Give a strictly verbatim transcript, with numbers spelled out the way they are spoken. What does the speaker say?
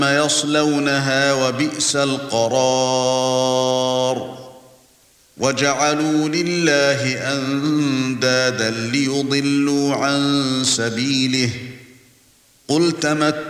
يصلونها وبئس القرار وجعلوا لله أندادا ليضلوا عن سبيله قل تمت